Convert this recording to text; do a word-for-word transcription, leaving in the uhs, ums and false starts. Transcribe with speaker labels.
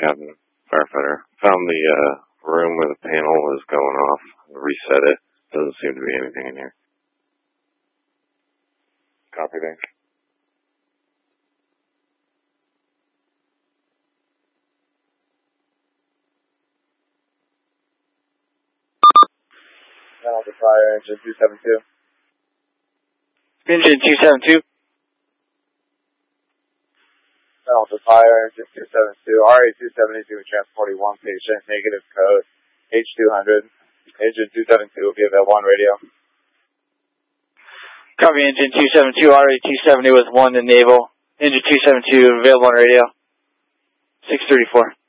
Speaker 1: Captain Firefighter. Found the uh, room where the panel was going off. Reset it. Doesn't seem to be anything in here. Copy, thanks.
Speaker 2: Penalty fire, engine two seven two.
Speaker 3: Engine two seven two.
Speaker 2: Penalty fire, engine two seven two. R A two seventy-two, transporting one patient, negative code, H two hundred. Engine two seven two will be available on radio.
Speaker 3: Copy, engine two seven two, R A two seventy with one to Naval. Engine two seven two available on radio. six thirty-four.